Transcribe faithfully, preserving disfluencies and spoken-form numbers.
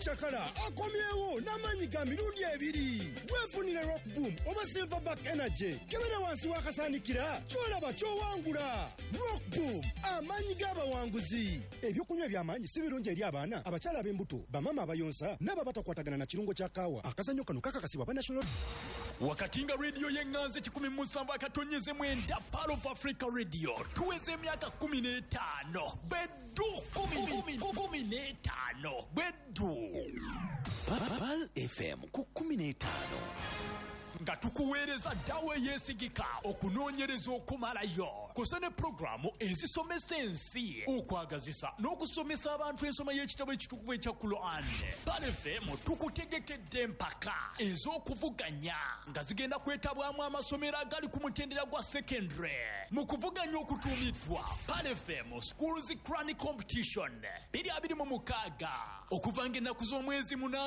Chakala akomyewo n'amanyi ga mirundi ebiri. Weefunire Rock Boom oba Silverback Energy. Kebera wansi wakasanikira kyolaba kyowangula. Rock Boom amanyi g'abawanguzi. Ebyokunywa eby'amaanyi si birungi eri abaana, abakyala ab'embuto, bamama abayonsa n'ababatakwatagana na kirungo kya kaawa. Akazannyo kano kakakasibwa ba National. Wakati nga radio yenganze kikumi musanvu akatonyeze mwenda Pearl of Africa Radio tuweze emyaka kumi n'etaano beddu kumi n'etaano beddu Pearl F M ku kumi n'etaano nga tukuweereza ddawo eyeesigika okunoonyereza okumalayo kusa ne pulogulaamu ezisomesa ensi okwagazisa n'okusomesa abantu ensoma y'ekitabo ekitukuvu ekya Quran. Pearl F M tukutegekedde empaka ez'okuvuganya nga zigenda kwetabwamu amasomero agali ku mutendera gwa secondary mu kuvuganya okutuumiddwa Pearl F M Schools Crown Competition bbiri abiri mu mukaaga okuva ng'ennaku z'omwezi munana